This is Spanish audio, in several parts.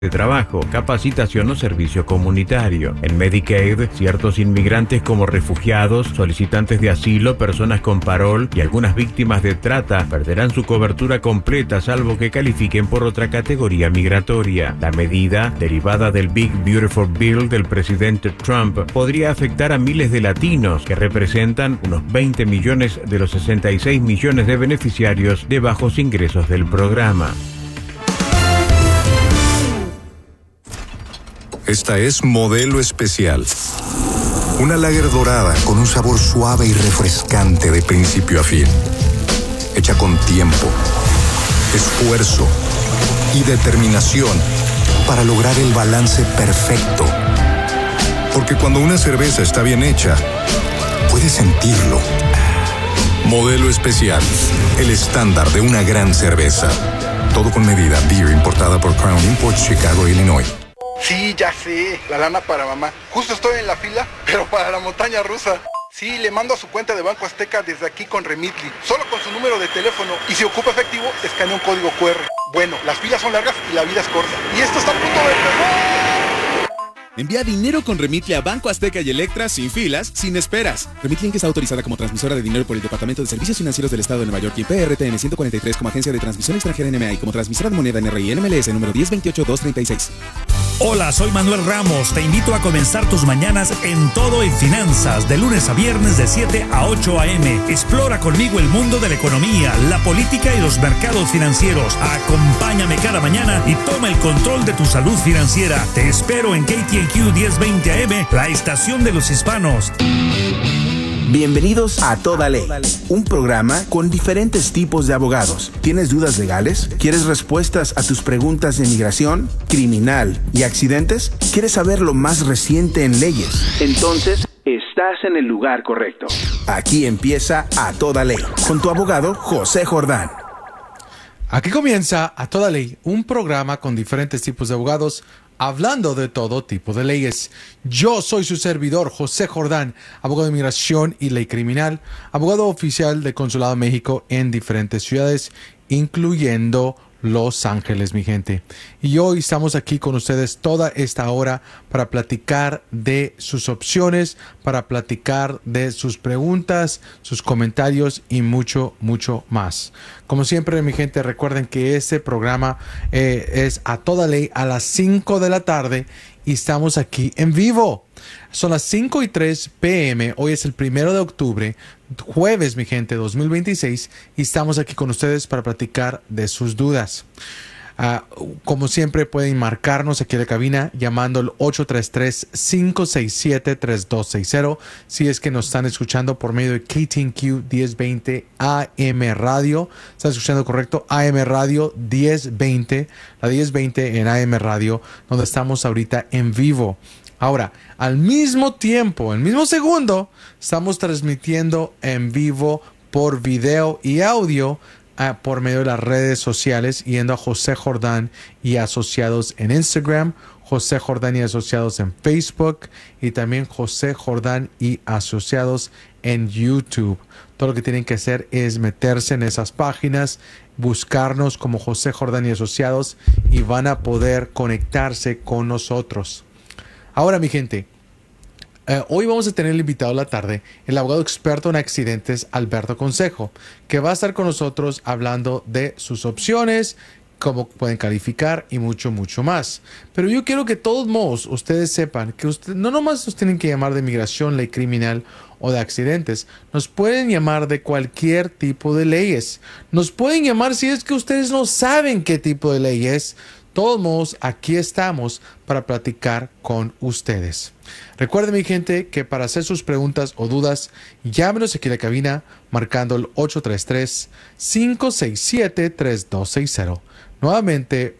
de trabajo, capacitación o servicio comunitario. En Medicaid, ciertos inmigrantes como refugiados, solicitantes de asilo, personas con parol y algunas víctimas de trata perderán su cobertura completa salvo que califiquen por otra categoría migratoria. La medida, derivada del Big Beautiful Bill del presidente Trump, podría afectar a miles de latinos que representan unos 20 millones de los 66 millones de beneficiarios de bajos ingresos del programa. Esta es Modelo Especial. Una lager dorada con un sabor suave y refrescante de principio a fin. Hecha con tiempo, esfuerzo y determinación para lograr el balance perfecto. Porque cuando una cerveza está bien hecha, puedes sentirlo. Modelo Especial, el estándar de una gran cerveza. Todo con medida. Beer importada por Crown Imports, Chicago, Illinois. Sí, ya sé, la lana para mamá. Justo estoy en la fila, pero para la montaña rusa. Sí, le mando a su cuenta de Banco Azteca desde aquí con Remitly, solo con su número de teléfono. Y si ocupa efectivo, escanea un código QR. Bueno, las filas son largas y la vida es corta. Y esto está a punto de empezar. Envía dinero con Remitly a Banco Azteca y Electra sin filas, sin esperas. Remitly Inc. está autorizada como transmisora de dinero por el Departamento de Servicios Financieros del Estado de Nueva York y PRTN 143 como agencia de transmisión extranjera NMA y como transmisora de moneda NRI NMLS número 1028236. Hola, soy Manuel Ramos. Te invito a comenzar tus mañanas en Todo en Finanzas, de lunes a viernes de 7 a 8 a.m. Explora conmigo el mundo de la economía, la política y los mercados financieros. Acompáñame cada mañana y toma el control de tu salud financiera. Te espero en KTNQ 1020 AM, la estación de los hispanos. Bienvenidos a Toda Ley, un programa con diferentes tipos de abogados. ¿Tienes dudas legales? ¿Quieres respuestas a tus preguntas de inmigración, criminal y accidentes? ¿Quieres saber lo más reciente en leyes? Entonces, estás en el lugar correcto. Aquí empieza A Toda Ley, con tu abogado José Jordán. Aquí comienza A Toda Ley, un programa con diferentes tipos de abogados, hablando de todo tipo de leyes. Yo soy su servidor, José Jordán, abogado de inmigración y ley criminal, abogado oficial del Consulado de México en diferentes ciudades, incluyendo Los Ángeles, mi gente. Y hoy estamos aquí con ustedes toda esta hora para platicar de sus opciones, para platicar de sus preguntas, sus comentarios y mucho, mucho más. Como siempre, mi gente, recuerden que este programa es A Toda Ley a las 5 de la tarde y estamos aquí en vivo. Son las 5:03 p.m. Hoy es el 1 de octubre, jueves, mi gente, 2026, y estamos aquí con ustedes para platicar de sus dudas. Como siempre, pueden marcarnos aquí en la cabina llamando al 833-567-3260 si es que nos están escuchando por medio de KTNQ 1020 AM Radio. ¿Están escuchando correcto? AM Radio 1020, la 1020 en AM Radio, donde estamos ahorita en vivo. Ahora, al mismo tiempo, al mismo segundo, estamos transmitiendo en vivo por video y audio por medio de las redes sociales, yendo a José Jordán y Asociados en Instagram, José Jordán y Asociados en Facebook y también José Jordán y Asociados en YouTube. Todo lo que tienen que hacer es meterse en esas páginas, buscarnos como José Jordán y Asociados y van a poder conectarse con nosotros. Ahora, mi gente, hoy vamos a tener el invitado de la tarde, el abogado experto en accidentes, Alberto Consejo, que va a estar con nosotros hablando de sus opciones, cómo pueden calificar y mucho, mucho más. Pero yo quiero que de todos modos ustedes sepan que no nomás nos tienen que llamar de inmigración, ley criminal o de accidentes. Nos pueden llamar de cualquier tipo de leyes. Nos pueden llamar si es que ustedes no saben qué tipo de ley es. De todos modos, aquí estamos para platicar con ustedes. Recuerden, mi gente, que para hacer sus preguntas o dudas, llámenos aquí a la cabina marcando el 833-567-3260. Nuevamente,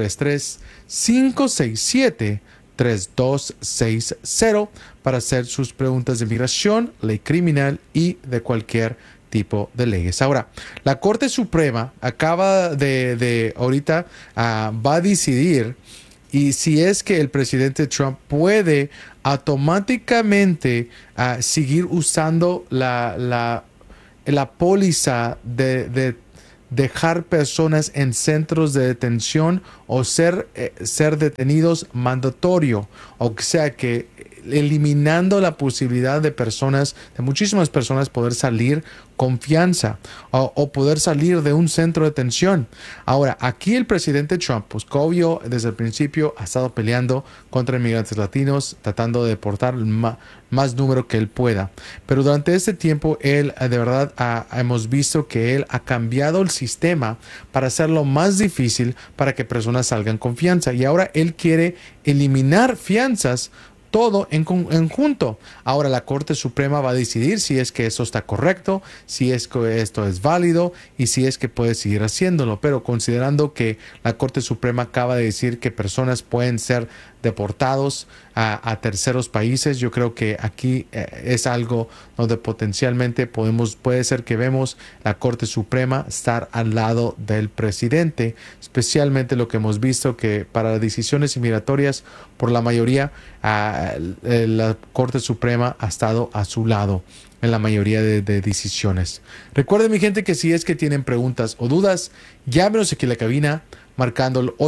833-567-3260 para hacer sus preguntas de inmigración, ley criminal y de cualquier tipo de leyes. Ahora, la Corte Suprema acaba de ahorita va a decidir y si es que el presidente Trump puede automáticamente seguir usando la póliza dejar personas en centros de detención o ser detenidos mandatorio. O sea que eliminando la posibilidad de muchísimas personas poder salir con fianza o poder salir de un centro de detención. Ahora, aquí el presidente Trump, pues obvio, desde el principio ha estado peleando contra inmigrantes latinos, tratando de deportar más número que él pueda. Pero durante este tiempo, él de verdad hemos visto que él ha cambiado el sistema para hacerlo más difícil para que personas salgan con fianza. Y ahora él quiere eliminar fianzas todo en conjunto. Ahora la Corte Suprema va a decidir si es que eso está correcto, si es que esto es válido y si es que puede seguir haciéndolo. Pero considerando que la Corte Suprema acaba de decir que personas pueden ser deportados a terceros países, yo creo que aquí es algo donde potencialmente puede ser que vemos la Corte Suprema estar al lado del presidente, especialmente lo que hemos visto que para las decisiones migratorias, por la mayoría, la Corte Suprema ha estado a su lado en la mayoría de decisiones. Recuerden, mi gente, que si es que tienen preguntas o dudas, llámenos aquí a la cabina marcando el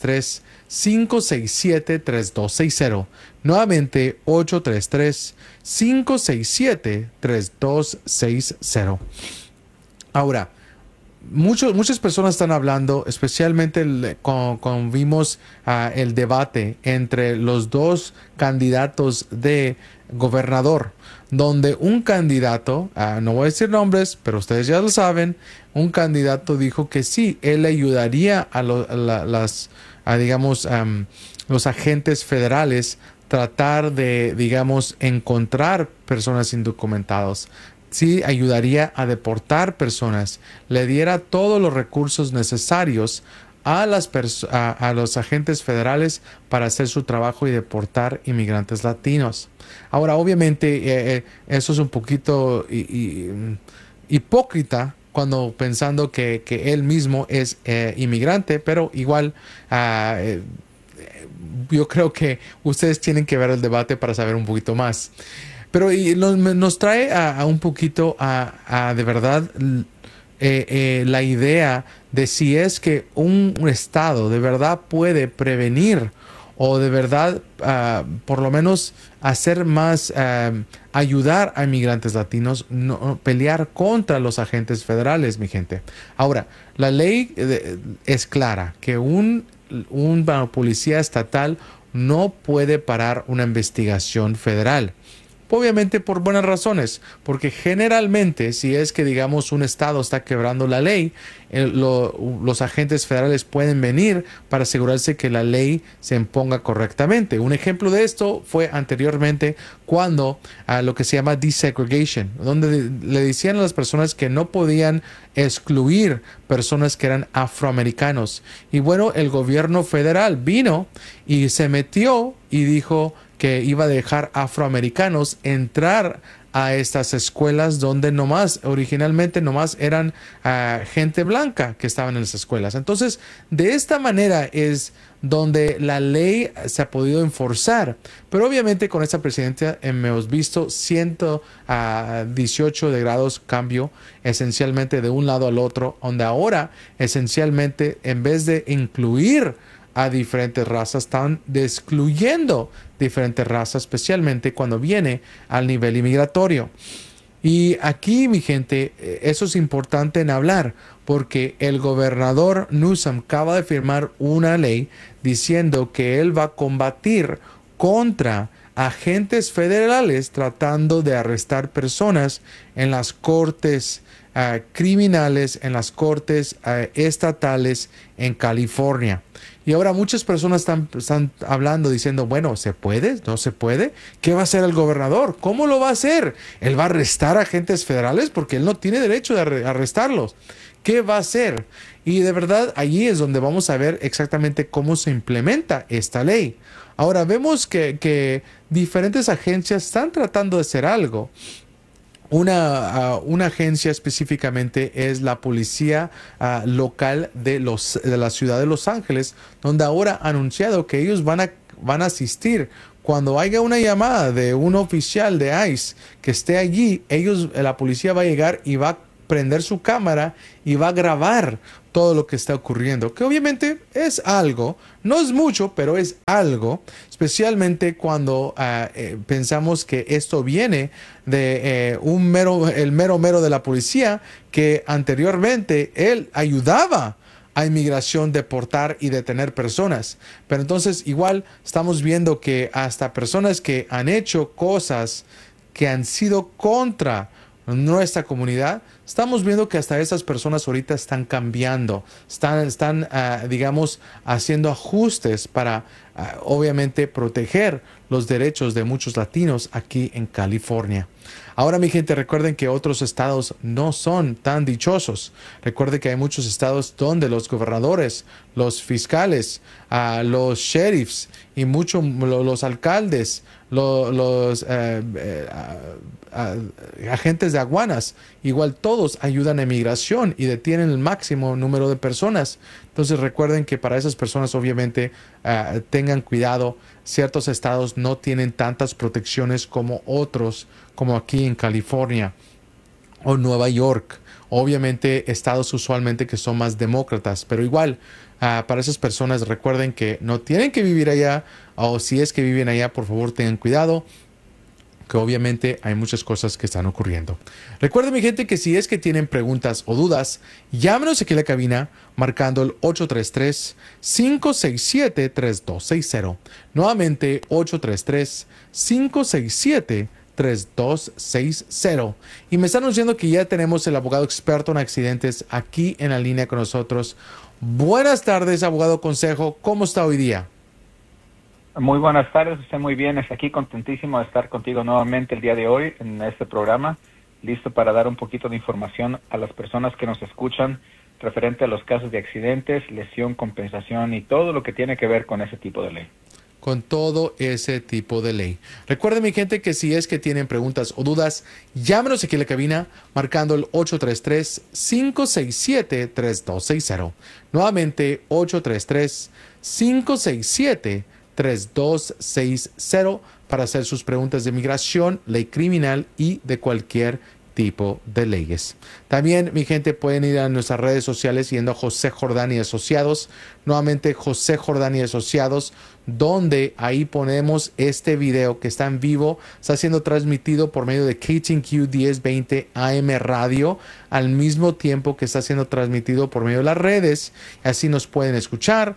833-567-3260. Nuevamente, 833-567-3260. Ahora, muchas personas están hablando, especialmente cuando vimos el debate entre los dos candidatos de gobernador, donde un candidato, no voy a decir nombres, pero ustedes ya lo saben, un candidato dijo que sí, él ayudaría a los agentes federales tratar de, encontrar personas indocumentadas. Sí, ayudaría a deportar personas, le diera todos los recursos necesarios a los agentes federales para hacer su trabajo y deportar inmigrantes latinos. Ahora, obviamente, eso es un poquito hipócrita cuando pensando que él mismo es inmigrante, pero igual yo creo que ustedes tienen que ver el debate para saber un poquito más. Pero nos trae a un poquito de verdad la idea de si es que un estado de verdad puede prevenir o de verdad por lo menos hacer más, ayudar a inmigrantes latinos, no pelear contra los agentes federales, mi gente. Ahora, la ley es clara que un policía estatal no puede parar una investigación federal. Obviamente por buenas razones, porque generalmente si es que un estado está quebrando la ley, los agentes federales pueden venir para asegurarse que la ley se imponga correctamente. Un ejemplo de esto fue anteriormente cuando lo que se llama desegregation, donde le decían a las personas que no podían excluir personas que eran afroamericanos. Y bueno, el gobierno federal vino y se metió y dijo que iba a dejar afroamericanos entrar a estas escuelas donde originalmente eran gente blanca que estaban en las escuelas. Entonces, de esta manera es donde la ley se ha podido enforzar. Pero obviamente con esta presidencia hemos visto 118 de grados cambio esencialmente de un lado al otro, donde ahora esencialmente en vez de incluir a diferentes razas, están excluyendo diferentes razas, especialmente cuando viene al nivel inmigratorio. Y aquí, mi gente, eso es importante en hablar, porque el gobernador Newsom acaba de firmar una ley diciendo que él va a combatir contra agentes federales tratando de arrestar personas en las cortes criminales, en las cortes estatales en California. Y ahora muchas personas están hablando, diciendo, bueno, ¿se puede? ¿No se puede? ¿Qué va a hacer el gobernador? ¿Cómo lo va a hacer? ¿Él va a arrestar a agentes federales? Porque él no tiene derecho de arrestarlos. ¿Qué va a hacer? Y de verdad, allí es donde vamos a ver exactamente cómo se implementa esta ley. Ahora, vemos que diferentes agencias están tratando de hacer algo. Una agencia específicamente es la policía local de la ciudad de Los Ángeles, donde ahora ha anunciado que ellos van a asistir. Cuando haya una llamada de un oficial de ICE que esté allí, la policía va a llegar y va a prender su cámara y va a grabar todo lo que está ocurriendo, que obviamente es algo, no es mucho, pero es algo, especialmente cuando pensamos que esto viene de el mero de la policía, que anteriormente él ayudaba a inmigración deportar y detener personas. Pero entonces igual estamos viendo que hasta personas que han hecho cosas que han sido contra nuestra comunidad, estamos viendo que hasta esas personas ahorita están cambiando, están digamos, haciendo ajustes para, obviamente, proteger los derechos de muchos latinos aquí en California. Ahora, mi gente, recuerden que otros estados no son tan dichosos. Recuerden que hay muchos estados donde los gobernadores, los fiscales, los sheriffs y los alcaldes, los agentes de aduanas, igual todos ayudan a inmigración y detienen el máximo número de personas. Entonces recuerden que para esas personas obviamente tengan cuidado. Ciertos estados no tienen tantas protecciones como otros, como aquí en California o Nueva York. Obviamente estados usualmente que son más demócratas, pero igual para esas personas recuerden que no tienen que vivir allá, o si es que viven allá, por favor tengan cuidado, que obviamente hay muchas cosas que están ocurriendo. Recuerden, mi gente, que si es que tienen preguntas o dudas, llámenos aquí a la cabina marcando el 833-567-3260. Nuevamente, 833-567-3260. Y me están anunciando que ya tenemos el abogado experto en accidentes aquí en la línea con nosotros. Buenas tardes, abogado Consejo. ¿Cómo está hoy día? Muy buenas tardes, estoy muy bien, estoy aquí contentísimo de estar contigo nuevamente el día de hoy en este programa, listo para dar un poquito de información a las personas que nos escuchan referente a los casos de accidentes, lesión, compensación y todo lo que tiene que ver con ese tipo de ley. Con todo ese tipo de ley. Recuerden, mi gente, que si es que tienen preguntas o dudas, llámenos aquí a la cabina marcando el 833-567-3260. Nuevamente, 833-567-3260 para hacer sus preguntas de migración, ley criminal y de cualquier tipo de leyes. También, mi gente, pueden ir a nuestras redes sociales yendo a José Jordán y Asociados. Nuevamente, José Jordán y Asociados, donde ahí ponemos este video que está en vivo, está siendo transmitido por medio de KTNQ 1020 AM Radio, al mismo tiempo que está siendo transmitido por medio de las redes. Así nos pueden escuchar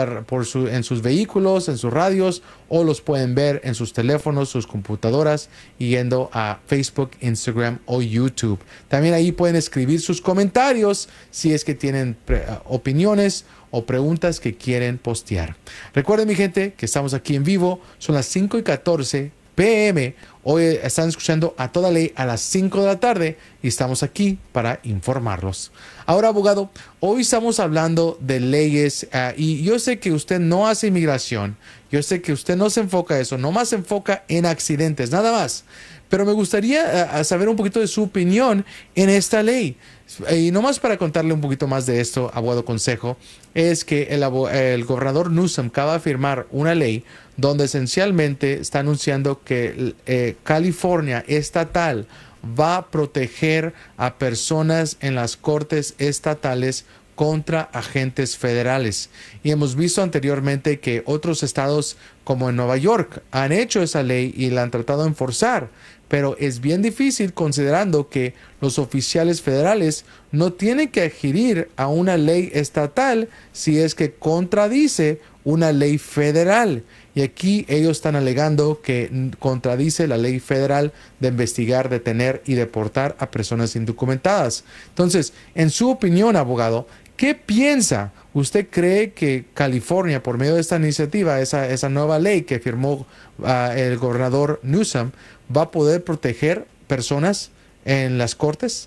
en sus vehículos, en sus radios, o los pueden ver en sus teléfonos, sus computadoras, yendo a Facebook, Instagram o YouTube. También ahí pueden escribir sus comentarios si es que tienen opiniones o preguntas que quieren postear. Recuerden, mi gente, que estamos aquí en vivo. Son las 5:14 p.m. Hoy están escuchando A Toda Ley a las 5 de la tarde y estamos aquí para informarlos. Ahora, abogado, hoy estamos hablando de leyes y yo sé que usted no hace inmigración. Yo sé que usted no se enfoca en eso, nomás se enfoca en accidentes, nada más. Pero me gustaría saber un poquito de su opinión en esta ley. Y nomás para contarle un poquito más de esto, abogado Consejo, es que el gobernador Newsom acaba de firmar una ley donde esencialmente está anunciando que California estatal va a proteger a personas en las cortes estatales contra agentes federales. Y hemos visto anteriormente que otros estados como en Nueva York han hecho esa ley y la han tratado de enforzar, pero es bien difícil considerando que los oficiales federales no tienen que adherir a una ley estatal si es que contradice una ley federal. Y aquí ellos están alegando que contradice la ley federal de investigar, detener y deportar a personas indocumentadas. Entonces, en su opinión, abogado, ¿qué piensa? ¿Usted cree que California, por medio de esta iniciativa, esa nueva ley que firmó el gobernador Newsom, va a poder proteger personas en las cortes?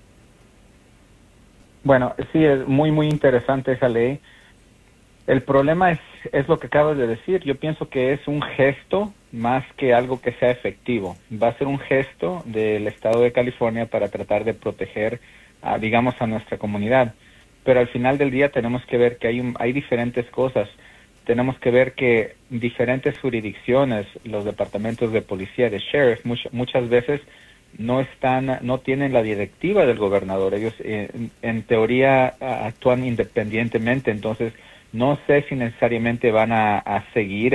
Bueno, sí, es muy, muy interesante esa ley. El problema es lo que acabas de decir. Yo pienso que es un gesto más que algo que sea efectivo. Va a ser un gesto del estado de California para tratar de proteger, digamos, a nuestra comunidad. Pero al final del día tenemos que ver que hay diferentes cosas. Tenemos que ver que diferentes jurisdicciones, los departamentos de policía, de sheriff, muchas veces no tienen la directiva del gobernador. Ellos en teoría actúan independientemente, entonces no sé si necesariamente van a seguir